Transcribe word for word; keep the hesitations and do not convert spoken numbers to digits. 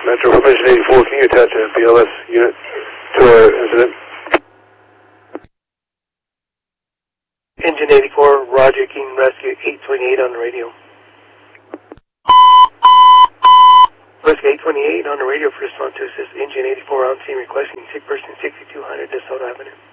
Metro Formation eighty-four, can you attach a B L S unit to our incident? Engine eighty-four, Roger, King Rescue eight twenty-eight on the radio. Rescue eight twenty-eight on the radio for response to assist Engine eighty-four on scene requesting sick person sixty-two hundred DeSoto Avenue.